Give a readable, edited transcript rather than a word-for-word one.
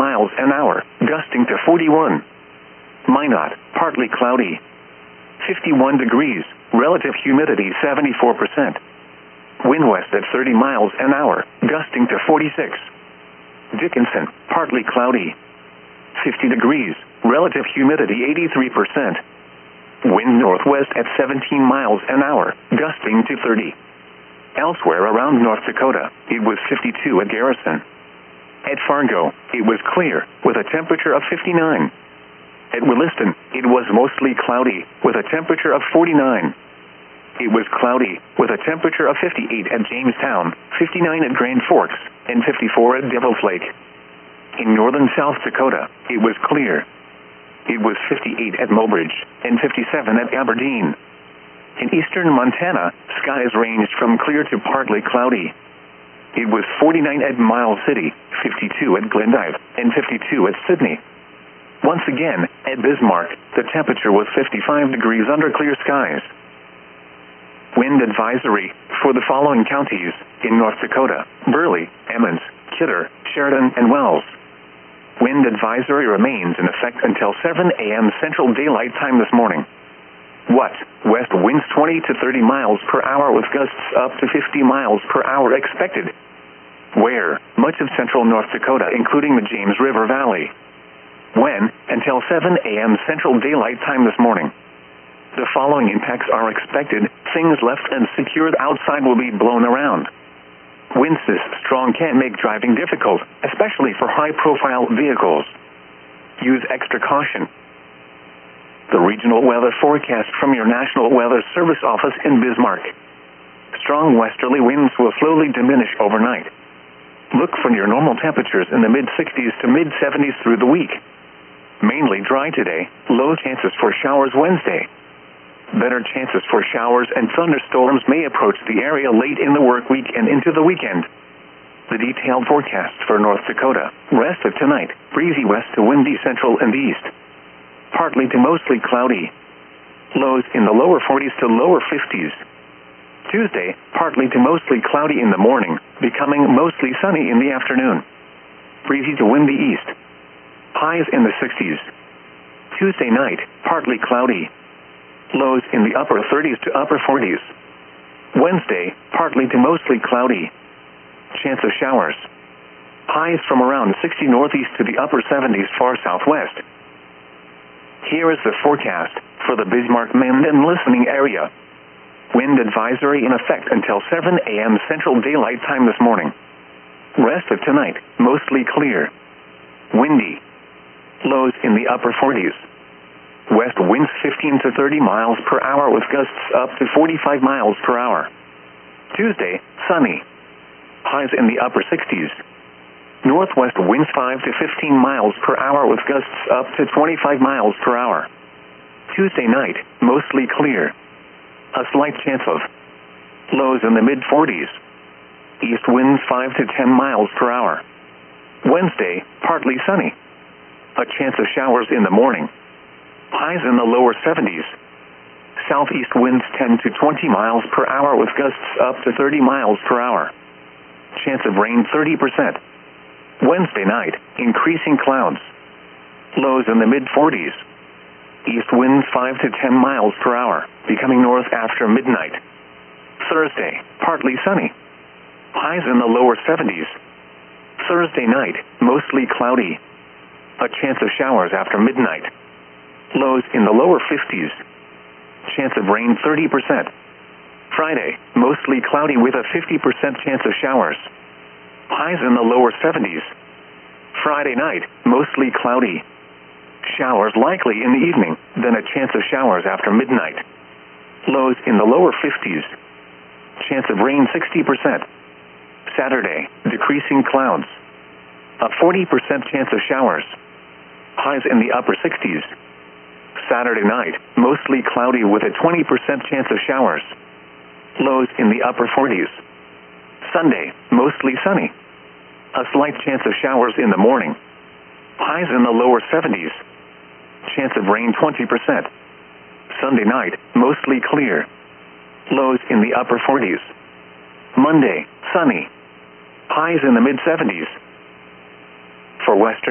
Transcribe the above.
miles an hour, gusting to 41. Minot, partly cloudy. 51 degrees, relative humidity 74%. Wind west at 30 miles an hour, gusting to 46. Dickinson, partly cloudy. 50 degrees, relative humidity 83%. Wind northwest at 17 miles an hour, gusting to 30. Elsewhere around North Dakota, it was 52 at Garrison. At Fargo, it was clear, with a temperature of 59. At Williston, it was mostly cloudy, with a temperature of 49. It was cloudy, with a temperature of 58 at Jamestown, 59 at Grand Forks, and 54 at Devil's Lake. In northern South Dakota, it was clear. It was 58 at Mobridge, and 57 at Aberdeen. In eastern Montana, skies ranged from clear to partly cloudy. It was 49 at Miles City, 52 at Glendive, and 52 at Sydney. Once again, at Bismarck, the temperature was 55 degrees under clear skies. Wind advisory for the following counties in North Dakota: Burley, Emmons, Kidder, Sheridan, and Wells. Wind advisory remains in effect until 7 a.m. Central Daylight Time this morning. What? West winds 20 to 30 miles per hour with gusts up to 50 miles per hour expected. Where? Much of central North Dakota, including the James River Valley. When? Until 7 a.m. Central Daylight Time this morning. The following impacts are expected. Things left unsecured outside will be blown around. Winds this strong can make driving difficult, especially for high-profile vehicles. Use extra caution. The regional weather forecast from your National Weather Service office in Bismarck. Strong westerly winds will slowly diminish overnight. Look for your normal temperatures in the mid-60s to mid-70s through the week. Mainly dry today, low chances for showers Wednesday. Better chances for showers and thunderstorms may approach the area late in the work week and into the weekend. The detailed forecast for North Dakota: rest of tonight, breezy west to windy central and east. Partly to mostly cloudy. Lows in the lower 40s to lower 50s. Tuesday, partly to mostly cloudy in the morning, becoming mostly sunny in the afternoon. Breezy to windy east. Highs in the 60s. Tuesday night, partly cloudy. Lows in the upper 30s to upper 40s. Wednesday, partly to mostly cloudy. Chance of showers. Highs from around 60 northeast to the upper 70s far southwest. Here is the forecast for the Bismarck-Mandan listening area. Wind advisory in effect until 7 a.m. Central Daylight Time this morning. Rest of tonight, mostly clear. Windy. Lows in the upper 40s. West winds 15 to 30 miles per hour with gusts up to 45 miles per hour. Tuesday, sunny. Highs in the upper 60s. Northwest winds 5 to 15 miles per hour with gusts up to 25 miles per hour. Tuesday night, mostly clear. A slight chance of lows in the mid-40s. East winds 5 to 10 miles per hour. Wednesday, partly sunny. A chance of showers in the morning. Highs in the lower 70s. Southeast winds 10 to 20 miles per hour with gusts up to 30 miles per hour. Chance of rain 30%. Wednesday night, increasing clouds. Lows in the mid-40s. East winds 5 to 10 miles per hour, becoming north after midnight. Thursday, partly sunny. Highs in the lower 70s. Thursday night, mostly cloudy. A chance of showers after midnight. Lows in the lower 50s. Chance of rain 30%. Friday, mostly cloudy with a 50% chance of showers. Highs in the lower 70s. Friday night, mostly cloudy. Showers likely in the evening, then a chance of showers after midnight. Lows in the lower 50s. Chance of rain 60%. Saturday, decreasing clouds. A 40% chance of showers. Highs in the upper 60s. Saturday night, mostly cloudy with a 20% chance of showers. Lows in the upper 40s. Sunday, mostly sunny. A slight chance of showers in the morning. Highs in the lower 70s. Chance of rain 20%. Sunday night, mostly clear. Lows in the upper 40s. Monday, sunny. Highs in the mid-70s. For western